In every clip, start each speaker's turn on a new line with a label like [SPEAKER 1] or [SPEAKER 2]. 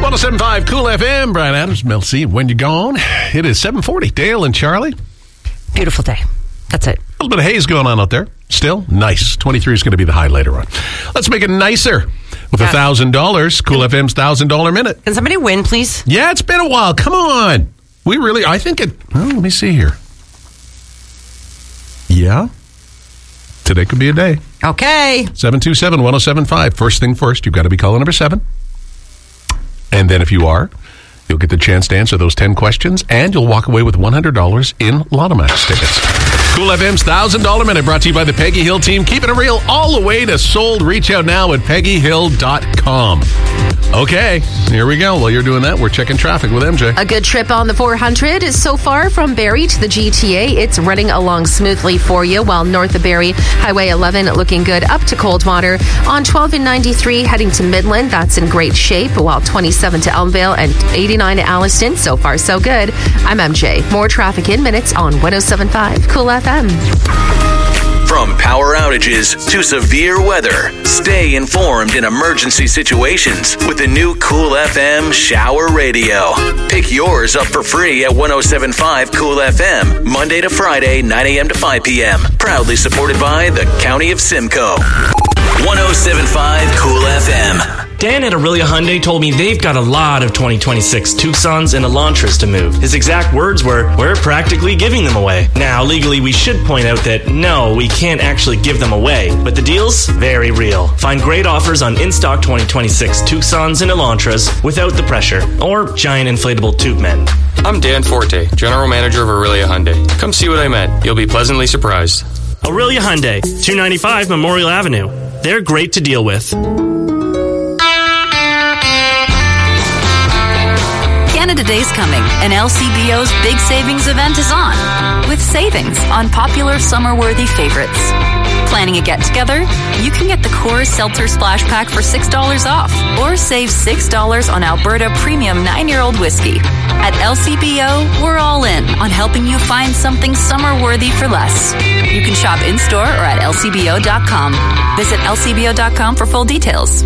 [SPEAKER 1] 107.5 Cool FM. Brian Adams, Mel C. When You Gone. It is 7:40. Dale and Charlie.
[SPEAKER 2] Beautiful day. That's it.
[SPEAKER 1] A little bit of haze going on out there. Still nice. 23 is going to be the high later on. Let's make it nicer with $1,000. Cool FM's $1,000 minute.
[SPEAKER 2] Can somebody win, please?
[SPEAKER 1] Yeah, it's been a while. Come on. I think it... Well, let me see here. Yeah. Today could be a day.
[SPEAKER 2] Okay.
[SPEAKER 1] 727-1075. First thing first, you've got to be caller number 7. And then if you are, you'll get the chance to answer those 10 questions, and you'll walk away with $100 in Lotto Max tickets. Cool FM's $1,000 minute brought to you by the Peggy Hill team. Keeping it real all the way to sold. Reach out now at peggyhill.com. Okay, here we go. While you're doing that, we're checking traffic with MJ.
[SPEAKER 3] A good trip on the 400 is so far from Barrie to the GTA. It's running along smoothly for you, while north of Barrie, Highway 11 looking good up to Coldwater. On 12 and 93 heading to Midland, that's in great shape, while 27 to Elmvale and 89 to Alliston. So far, so good. I'm MJ. More traffic in minutes on 107.5 Cool FM.
[SPEAKER 4] From power outages to severe weather, stay informed in emergency situations with the new Cool FM Shower Radio. Pick yours up for free at 107.5 Cool FM, Monday to Friday, 9 a.m. to 5 p.m. Proudly supported by the County of Simcoe. 107.5 Cool FM.
[SPEAKER 5] Dan at Aurelia Hyundai told me they've got a lot of 2026 Tucsons and Elantras to move. His exact words were, "We're practically giving them away." Now, legally, we should point out that no, we can't actually give them away, but the deal's very real. Find great offers on in-stock 2026 Tucsons and Elantras without the pressure or giant inflatable tube men.
[SPEAKER 6] I'm Dan Forte, General Manager of Aurelia Hyundai. Come see what I meant. You'll be pleasantly surprised.
[SPEAKER 5] Aurelia Hyundai, 295 Memorial Avenue. They're great to deal with.
[SPEAKER 7] Canada Day's coming, and LCBO's big savings event is on, with savings on popular summer-worthy favorites. Planning a get-together? You can get the Coors Seltzer Splash Pack for $6 off, or save $6 on Alberta Premium 9-year-old whiskey. At LCBO, we're all in on helping you find something summer-worthy for less. You can shop in-store or at lcbo.com. Visit lcbo.com for full details.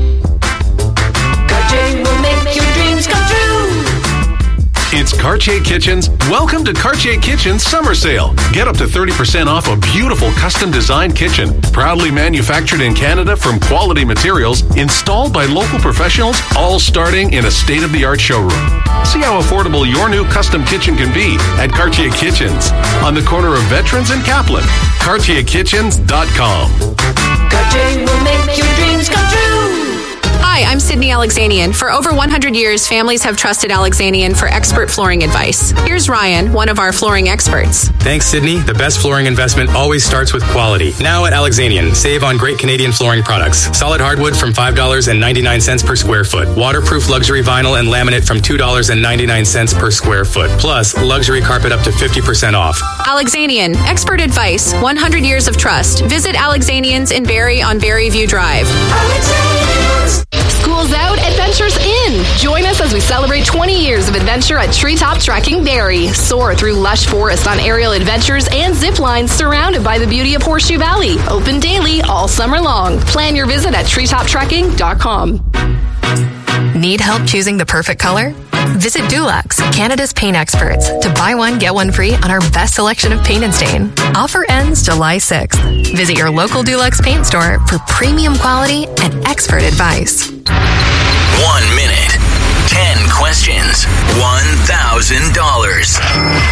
[SPEAKER 8] Cartier will make your dreams come true.
[SPEAKER 1] It's Cartier Kitchens. Welcome to Cartier Kitchens Summer Sale. Get up to 30% off a beautiful custom-designed kitchen. Proudly manufactured in Canada from quality materials, installed by local professionals, all starting in a state-of-the-art showroom. See how affordable your new custom kitchen can be at Cartier Kitchens on the corner of Veterans and Kaplan. CartierKitchens.com.
[SPEAKER 8] Cartier will make your dreams come true.
[SPEAKER 3] Hi, I'm Sydney Alexanian. For over 100 years, families have trusted Alexanian for expert flooring advice. Here's Ryan, one of our flooring experts.
[SPEAKER 9] Thanks, Sydney. The best flooring investment always starts with quality. Now at Alexanian, save on great Canadian flooring products. Solid hardwood from $5.99 per square foot. Waterproof luxury vinyl and laminate from $2.99 per square foot. Plus, luxury carpet up to 50% off.
[SPEAKER 3] Alexanian, expert advice, 100 years of trust. Visit Alexanians in Barrie on Barrieview Drive.
[SPEAKER 10] School's out, adventure's in. Join us as we celebrate 20 years of adventure at Treetop Trekking Barrie. Soar through lush forests on aerial adventures and zip lines surrounded by the beauty of Horseshoe Valley. Open daily all summer long. Plan your visit at treetoptrekking.com.
[SPEAKER 11] Need help choosing the perfect color? Visit Dulux, Canada's paint experts, to buy one, get one free on our best selection of paint and stain. Offer ends July 6th. Visit your local Dulux paint store for premium quality and expert advice.
[SPEAKER 4] 1 minute, 10 questions, $1,000.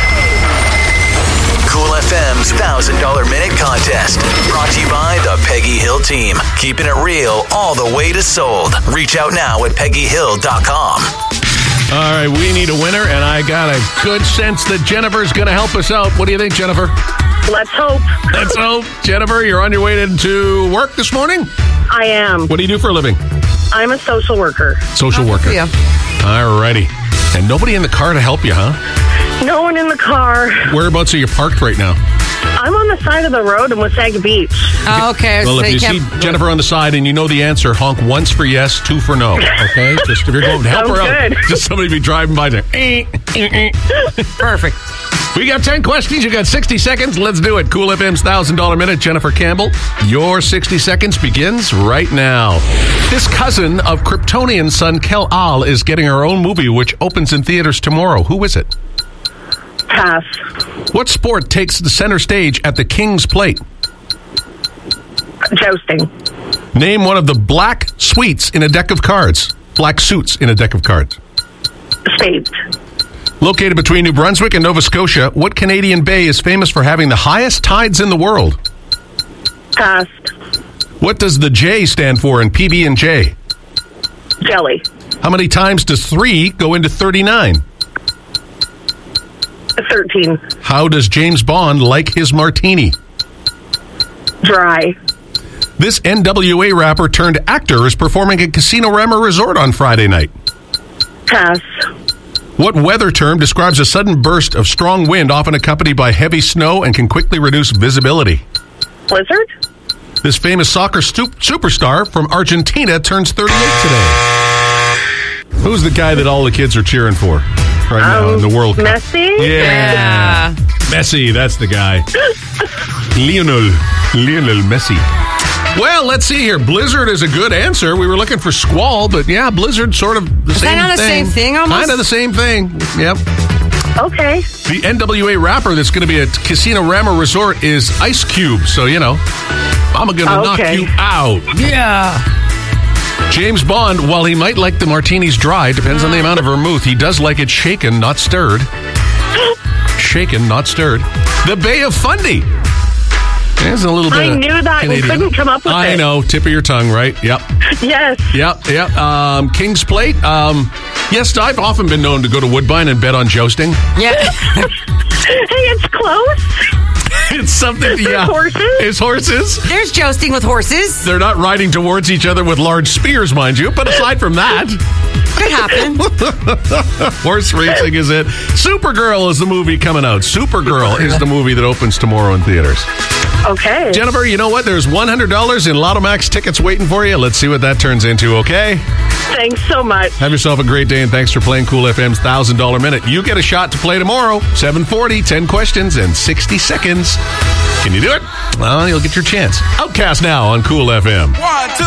[SPEAKER 4] Cool FM's $1,000 minute contest. Brought to you by the Peggy Hill team. Keeping it real all the way to sold. Reach out now at peggyhill.com.
[SPEAKER 1] All right, we need a winner, and I got a good sense that Jennifer's going to help us out. What do you think, Jennifer?
[SPEAKER 12] Let's hope.
[SPEAKER 1] Let's hope. Jennifer, you're on your way into work this morning?
[SPEAKER 12] I am.
[SPEAKER 1] What do you do for a living?
[SPEAKER 12] I'm a social worker.
[SPEAKER 1] Social worker.
[SPEAKER 12] Yeah.
[SPEAKER 1] All righty. And nobody in the car to help you, huh?
[SPEAKER 12] No one in the car.
[SPEAKER 1] Whereabouts are you parked right now?
[SPEAKER 12] I'm on the side of the road in Wasaga Beach.
[SPEAKER 2] Oh, okay.
[SPEAKER 1] Well,
[SPEAKER 2] so
[SPEAKER 1] if you see Jennifer on the side and you know the answer, honk once for yes, 2 for no. Okay? Just if you're going to help her out, just somebody be driving by there.
[SPEAKER 2] Perfect.
[SPEAKER 1] We got 10 questions. You got 60 seconds. Let's do it. Cool FM's $1,000 minute. Jennifer Campbell, your 60 seconds begins right now. This cousin of Kryptonian son Kal-El is getting her own movie, which opens in theaters tomorrow. Who is it?
[SPEAKER 12] Pass.
[SPEAKER 1] What sport takes the center stage at the King's Plate?
[SPEAKER 12] Jousting.
[SPEAKER 1] Name one of the black suites in a deck of cards. Black suits in a deck of cards.
[SPEAKER 12] Spades.
[SPEAKER 1] Located between New Brunswick and Nova Scotia, what Canadian bay is famous for having the highest tides in the world?
[SPEAKER 12] Pass.
[SPEAKER 1] What does the J stand for in PB&J?
[SPEAKER 12] Jelly.
[SPEAKER 1] How many times does 3 go into 39?
[SPEAKER 12] 13.
[SPEAKER 1] How does James Bond like his martini?
[SPEAKER 12] Dry.
[SPEAKER 1] This NWA rapper turned actor is performing at Casino Rama Resort on Friday night.
[SPEAKER 12] Pass.
[SPEAKER 1] What weather term describes a sudden burst of strong wind often accompanied by heavy snow and can quickly reduce visibility?
[SPEAKER 12] Blizzard.
[SPEAKER 1] This famous soccer superstar from Argentina turns 38 today. Who's the guy that all the kids are cheering for right now in the World Cup?
[SPEAKER 12] Messi?
[SPEAKER 1] Yeah. Messi, that's the guy. Lionel Messi. Well, let's see here. Blizzard is a good answer. We were looking for squall, but yeah, blizzard sort of the same thing.
[SPEAKER 2] Is that not the same thing almost?
[SPEAKER 1] Kind of the same thing. Yep.
[SPEAKER 12] Okay.
[SPEAKER 1] The NWA rapper that's going to be at Casino Rama Resort is Ice Cube. So, you know, I'm going to knock you out.
[SPEAKER 2] Yeah.
[SPEAKER 1] James Bond, while he might like the martinis dry, depends on the amount of vermouth, he does like it shaken, not stirred. Shaken, not stirred. The Bay of Fundy. There's a little bit
[SPEAKER 12] I knew that.
[SPEAKER 1] Canadian.
[SPEAKER 12] We couldn't come up with it.
[SPEAKER 1] I know. Tip of your tongue, right? Yep.
[SPEAKER 12] Yes.
[SPEAKER 1] Yep. King's Plate. Yes, I've often been known to go to Woodbine and bet on jousting.
[SPEAKER 2] Yeah.
[SPEAKER 12] Hey, it's close.
[SPEAKER 1] It's something, yeah.
[SPEAKER 12] Horses?
[SPEAKER 1] It's horses.
[SPEAKER 2] There's jousting with horses.
[SPEAKER 1] They're not riding towards each other with large spears, mind you. But aside from that,
[SPEAKER 2] could happen.
[SPEAKER 1] Horse racing is it. Supergirl is the movie coming out. Supergirl is the movie that opens tomorrow in theaters.
[SPEAKER 12] Okay.
[SPEAKER 1] Jennifer, you know what? There's $100 in Lotto Max tickets waiting for you. Let's see what that turns into, okay?
[SPEAKER 12] Thanks so much.
[SPEAKER 1] Have yourself a great day, and thanks for playing Cool FM's $1,000 minute. You get a shot to play tomorrow. 7:40, 10 questions, and 60 seconds. Can you do it? Well, you'll get your chance. Outcast now on Cool FM.
[SPEAKER 13] 1, 2.